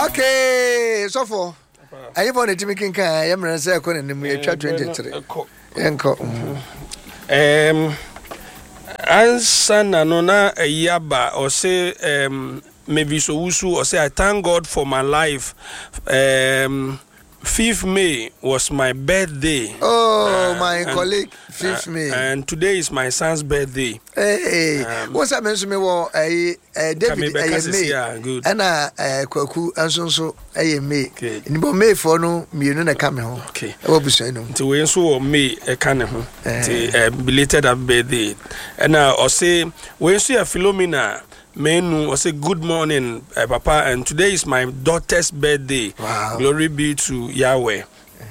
Okay, so for I want to make king yamra say ko ne mu etwa 23 enko ansa na no na yaba or say maybe so usu or say I thank God for my life. 5th May was my birthday. Oh, my colleague, 5th May. And today is my son's birthday. Hey, what's that mention me? Well, David, May. Good. And Kwaku, and so May. In May for no, me no coming home. Okay. I will be saying no. To we so May a can belated birthday. And I say, when you see a Philomena. Menu was a good morning, Papa, and today is my daughter's birthday. Wow. Glory be to Yahweh.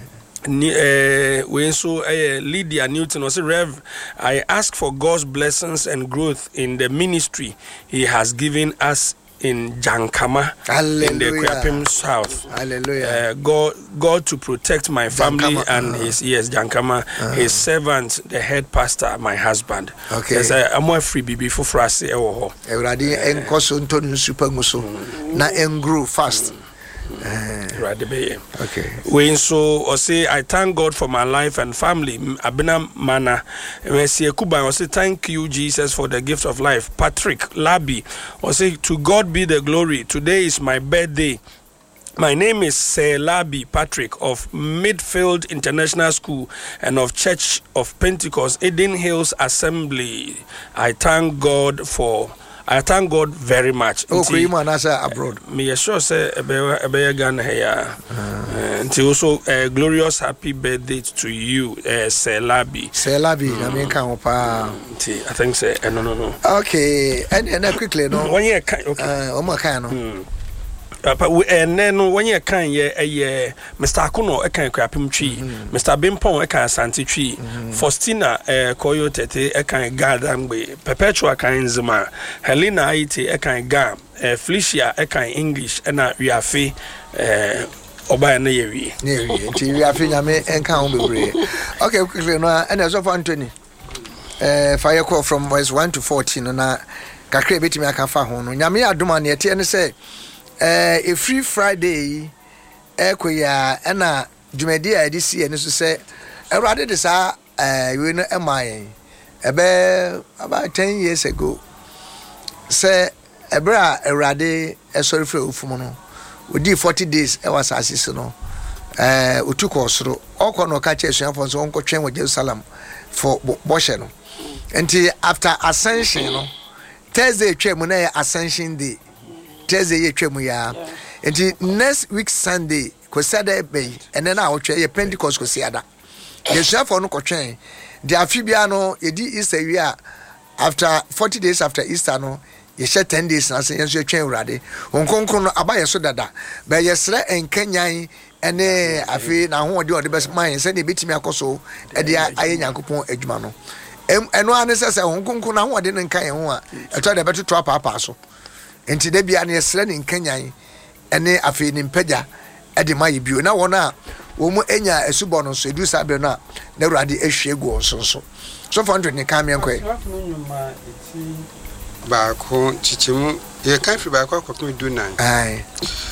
When so Lydia Newton was a Rev, I ask for God's blessings and growth in the ministry He has given us in Jankama, in the Kwapim South. Hallelujah. God to protect my family Jankama, and his Jankama, his servant, the head pastor, my husband. Okay. Yes, I'm more free before frase. Everybody enkoso ntoni super muso na engro fast. Okay. When so or say I thank God for my life and family. Abena mana. When say Kuba or say thank you Jesus for the gift of life. Patrick Labi or say to God be the glory. Today is my birthday. My name is Labi Patrick of Midfield International School and of Church of Pentecost Eden Hills Assembly. I thank God very much. Okay, you man abroad. Me sure say ebe Ghana here. Until also glorious happy birthday to you, Selabi. Selabi, I mean can pa. I think say no. Okay, and quickly no. 1 year okay. Omo kan no. And then when you can Mr. Akuno can Kwapim tree, Mr. Bimpon can Santi tree, Faustina Coyote can Gadambe, Perpetua can Zuma, Helena Aite can Gam, Felicia can English, and we are free. Oba na yewi. Nti we are free na me enka ho bebre. Okay, quickly no and as of Anthony. Fire call from verse 1 to 14 na kakra betimi aka fa ho no. Nyame adoma na yete ne say a free Friday ekoya na dwumadi a this year ne so say Erade de sa we no emayen about 10 years ago say ebra Erade esori free ofumu no we did 40 days e was assist no otuko osoro okọ no ka chesuafo so onko twen wo Jerusalem for boshe no enti after ascension no Thursday twem na ascension day Thursday ye twem ya enti next week Sunday ko sada be and then I ye Pentecost ko siada Jesuafo no ko twen the afibia no ye di Easter wi a after 40 days after Easter no ye share 10 days na se yenso twen urade onkonkon no abaye so dada be ye sre enkanyan ene afi na ho ode bes man se ne betimi akoso e de aye Nyankopon adwuma no eno ane se onkonkon na ho ode ne nkan ho a eto de beto to papa so enti de bia ne sre ne nkanyan ene afi ne mpagya e de maye bio na wona wo mu enya esubo no so edu sabe no na urade ehwe gu onso so 400 ne kan me nkwe ba ko chichimu ye kan fi ba ko akoko du nan ai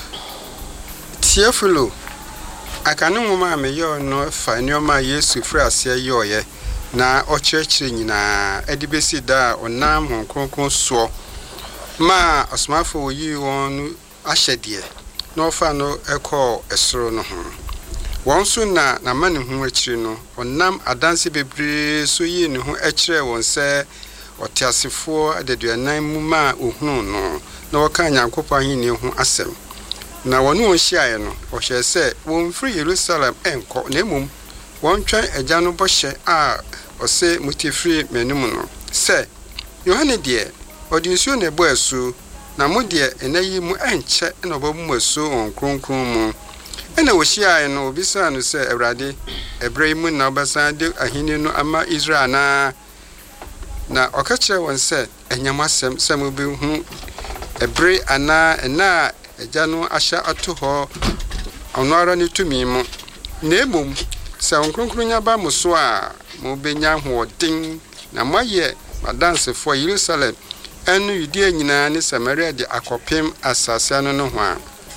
tiefulo akanu nwoma me yo no fa nyoma Yesu firi ase yo ye na ochechire nyina edibesi da onam honkonkon so ma osmafo yi won ahyede no fa no ekọ esoro no ho won so na mane hu akire no onam adanse bebre so yi ne ho akire won se otiasefo adeduanan mu ma ohunu no na waka Nyankopon ahini ho asem na wonu won hyiaye no o hye se won free Jerusalem enko na emum won twan agya no bohye a o se mutifri menum no se Yohane de odinsuo na ebo asu na mo de enayi mu enche na obamu asu on kronkron mu ena wo hyiaye no obisa no se Awurade Ebrahim na obasan de ahini no ama Israel na okachire won se enyamasem sem bi hu ebre ana na agya no ahya ato ho onora ne tumi mu na emum se onkronkronya ba muso a mo benya hoodin na maye madanse for Jerusalem enu Yudea nyina ne Samaria de akopem asase no ho a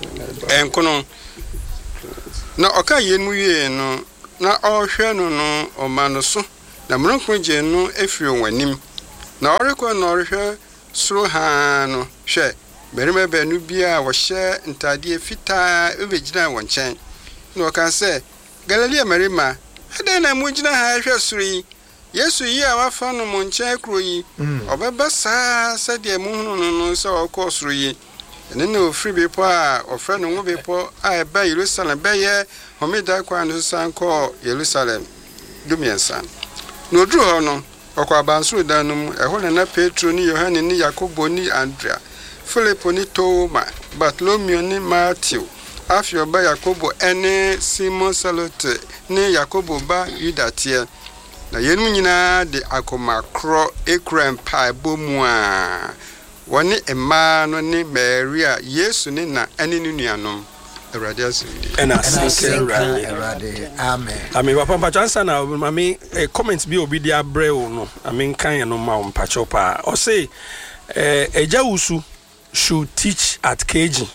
enkono na oka yenu wie no na ohwe no omano so na mronko je no efiri wanim na oreko na orhwe suro ha no hwe berima benu bia wo hye ntade fita ebegina wonchen na oka se Galilea Marima adan na mugina ha hwe suro yi Yesu yi a wafa no monchen kro yi obeba sa de muhunu no so okosuro yi ene no free bepo a ofre no ngo bepo a eba Jerusalem be ye homeda kwa no sanko Jerusalem dumiensa no dru ho no okwa abansuru danum eho na Petro ni Yohane ni Yakobo ni Andrea Philip ni Toma Bartholomew ni Matthew afio ba Yakobo ene Simon Salote ni Yakobo ba Yudatie na yenu nyina de akoma kro ekrem pa bomu a woni emma no ni Maria Yesu ni na ene nuanom Erade asindi Erade amen ami papa mpacho na mami comment bi obi dia breo no ami kan no ma mpacho pa o say eja usu should teach at KG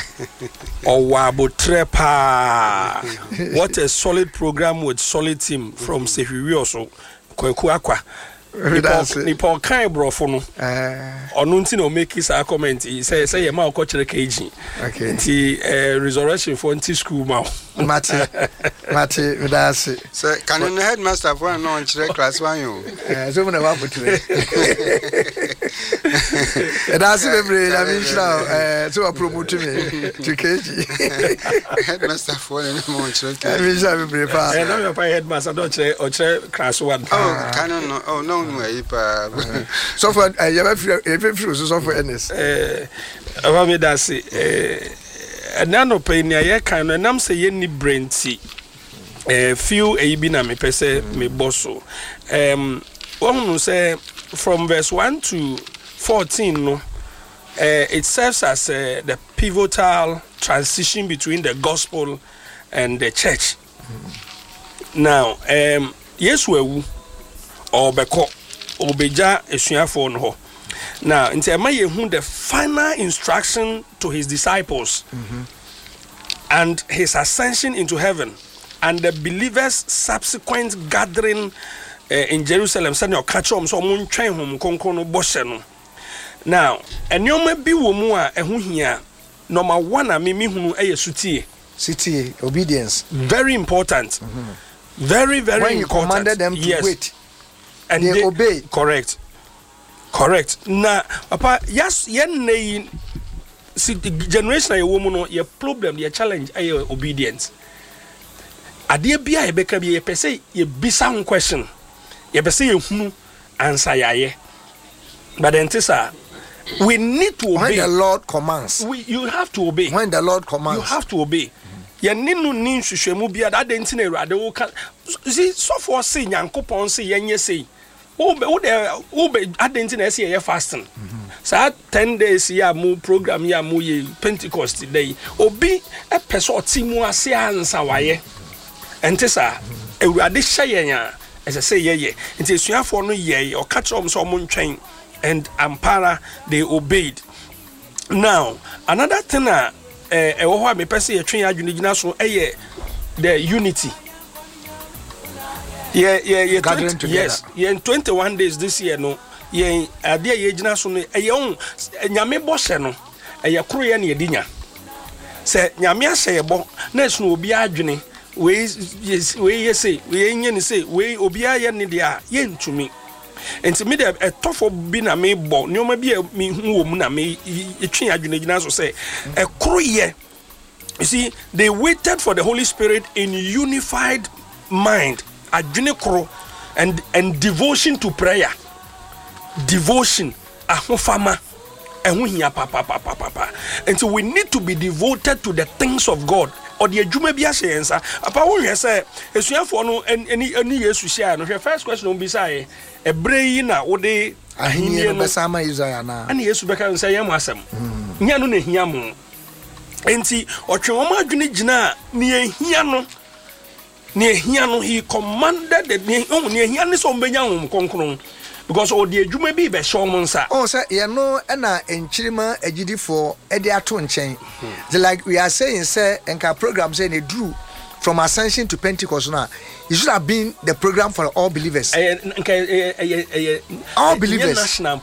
Trepa. What a solid program with solid team from Sefiwi also Kweku Akwa Nipo kai brofo no onu nti no make his comment say ye ma ko chere KG nti resurrection for nti school ma Mate vidase say can the headmaster for no chere class 1 yo so me na wa putre that's every I mean now so promote me to KG headmaster for no chere I mean say me pa na me pa headmaster don chere o chere class 1 no ipa so for you have so for NS aba me da say na no pe ni aye kan no nam say ye ni brainti few bi na me pese me bosso one say from verse 1 to 14 no it serves as the pivotal transition between the gospel and the church. Now yesu ewu obeko obeja esuafo no ho now nti ema ye hu the final instruction to his disciples and his ascension into heaven and the believers subsequent gathering in Jerusalem send your catch on so mun twen hom konkon no boshe no now enioma bi wo mu a ehu hia number 1 a me hunu sutie obedience very important very very when important. You commanded them to wait and they obey. Correct. Now, papa, yes, yen see the generation a woman no your problem, your challenge are your obedience. Ade bia e beka bia pe say ye bisa one question. Ye be say ye hunu answer yaye. But then tisa we need to obey. When the Lord commands. You have to obey. When the Lord commands. You have to obey. Ye ninu nin hwehwemu bia da denti na Awurade wo ka see so for say Nyankopon say yenye say ube adenti na say ye fasting sa 10 days ya mu program ya mu ye Pentecost day obi e pese otimu ase ansa waye ente sa Awurade hye yen a ese say ye ente suafo no ye o ka trom so mo ntwen and ampara they obeyed. Now another thing ewo ho me pese ye twen adwene gina so the unity. Yeah, gathering together. Yes, in 21 days this year no ye ade ye gina so no on nyame boshe no kro ye na edinya se nyame ahye ye bo na esu no obi adwene we say we nye ni say we obi aye ne dia ye ntumi enti me de etofo bi na me bo ne o ma bi me hu wo mu na me etwe adwene gina so say kro ye. You see, they waited for the Holy Spirit in unified mind, adwene kro and devotion to prayer. Devotion, ahofama, ehuhia papa. And so we need to be devoted to the things of God. Or the adwuma bi asensa. Apa wo hwe say esuafo no any Yesu share no. First question on be say ebrei na wo de ahini no besama Isaiah na. Ani Yesu beka say yam asem. Nya no na hia mo. Enti otwewom adwene gina ne ehia no he commanded the ne ehia ne so mbenya hom konkron because odi adwuma bi be show mo nsa oh say you know na enchirima agidifo e dey ato nchen like we are saying say enka program say they drew from Ascension to Pentecost now. It should have been the program for all believers. All believers.